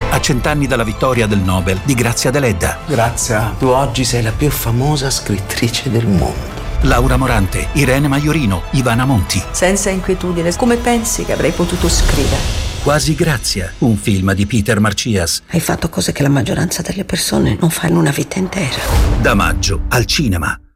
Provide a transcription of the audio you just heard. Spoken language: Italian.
A 100 anni dalla vittoria del Nobel di Grazia Deledda. Grazia, tu oggi sei la più famosa scrittrice del mondo. Laura Morante, Irene Maiorino, Ivana Monti. Senza inquietudine, come pensi che avrei potuto scrivere? Quasi Grazia, un film di Peter Marcias. Hai fatto cose che la maggioranza delle persone non fa in una vita intera. Da maggio al cinema.